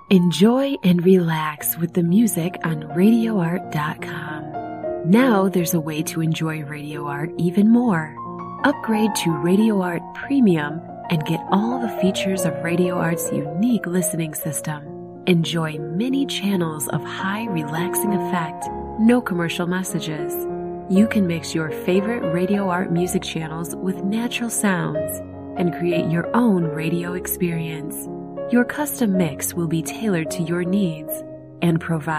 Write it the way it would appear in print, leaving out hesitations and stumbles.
Enjoy and relax with the music on RadioArt.com. Now there's a way to enjoy Radio Art even more. Upgrade to Radio Art Premium and get all the features of Radio Art's unique listening system. Enjoy many channels of high relaxing effect, no commercial messages. You can mix your favorite Radio Art music channels with natural sounds and create your own radio experience. Your custom mix will be tailored to your needs and provide